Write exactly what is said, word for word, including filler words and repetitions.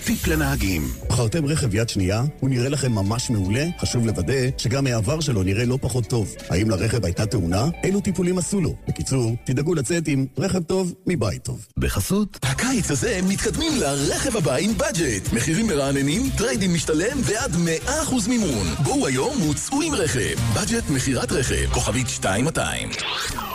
טיפ לנהגים. בחרתם רכב יד שנייה? הוא נראה לכם ממש מעולה? חשוב לוודא שגם העבר שלו נראה לא פחות טוב. האם לרכב הייתה תאונה? אילו טיפולים עשו לו? בקיצור, תדאגו לצאת עם רכב טוב מבית טוב. בחסות, הקיץ הזה מתקדמים לרכב הבא עם בדג'ט. מחירים מרעננים, טריידים משתלם ועד מאה אחוז מימון. בואו היום וצאו עם רכב. בדג'ט מחירת רכב, כוכבית שתיים מאתיים.